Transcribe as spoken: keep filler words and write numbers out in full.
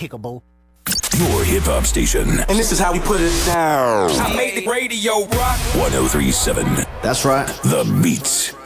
Pickable. Your hip hop station. And this is how we put it down. I made the radio rock. one oh three point seven. That's right. The Beats.